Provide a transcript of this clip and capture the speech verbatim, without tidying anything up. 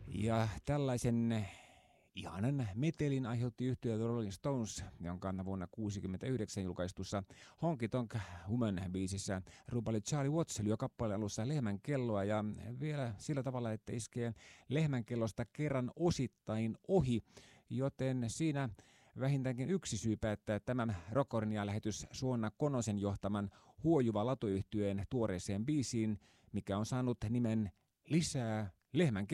Ja tällaisen ihanan metelin aiheutti yhtye The Rolling Stones, jonka vuonna tuhatyhdeksänsataakuusikymmentäyhdeksän julkaistussa Honky Tonk Woman biisissä rumpali Charlie Watts lyö kappaleen alussa lehmän kelloa ja vielä sillä tavalla, että iskee lehmän kellosta kerran osittain ohi, joten siinä vähintäänkin yksi syy päättää tämän Rockornia-lähetys Suonna Konosen johtaman Huojuva Latu-yhtyeen tuoreeseen biisiin, mikä on saanut nimen Lisää lehmän